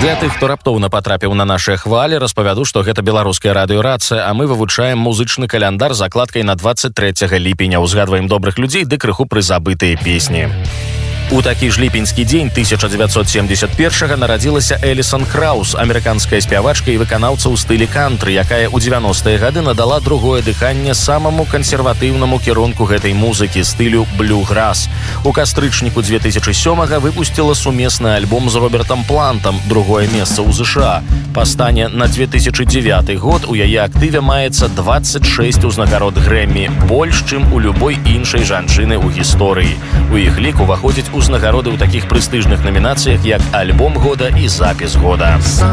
Для тых, хто раптоўна патрапіў на нашыя хвалі, распавяду, што гэта беларуская радыёрацыя, а мы вывучаем музычны каляндар з закладкай на 23 ліпеня. Узгадваем добрых людзей ды крыху прызабытыя песні. У такі ж ліпеньскі дзень 1971-га нарадзілася Элісон Краус, амерыканская спявачка і выканаўца ў стылі кантры, якая ў 90-е гады надала другое дыханне самаму кансерватыўнаму кірунку гэтай музыкі, стылю блюграс. У кастрычніку 2007-га выпусціла сумесны альбом з Робертам Плантам «Другое месца ў ЗША». Па стане на 2009 год у яе актыве маецца 26 узнагарод Грэммі, больш, чым у любой іншай жанчыны ў гісторыі. У іх лік уваходзіць узнагароды ў такіх прэстыжных намінацыях, як «Альбом года» і «Запіс года».